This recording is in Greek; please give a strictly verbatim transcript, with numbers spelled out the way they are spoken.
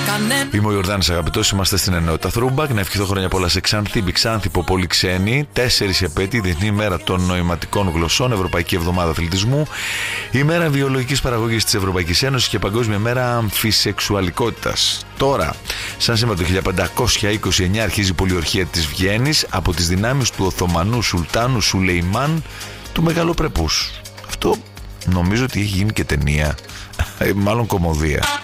Είμαι ο Ιορδάνης αγαπητός, είμαστε στην ενότητα Throwback. Να ευχηθώ χρόνια πολλά σε Ξάνθη, Μπιξάνθη, πολύ ξένοι. Τέσσερις επέτειοι, Διεθνή ημέρα των νοηματικών γλωσσών, Ευρωπαϊκή Εβδομάδα Αθλητισμού, ημέρα βιολογικής παραγωγής της Ευρωπαϊκής Ένωσης και Παγκόσμια μέρα αμφισεξουαλικότητας. Τώρα, σαν σήμερα το χίλια πεντακόσια είκοσι εννιά αρχίζει η πολιορχία της Βιέννης από τις δυνάμεις του Οθωμανού Σουλτάνου Σουλεϊμάν του Μεγαλοπρεπούς. Αυτό νομίζω ότι έχει γίνει και ταινία, μάλλον κωμωδία.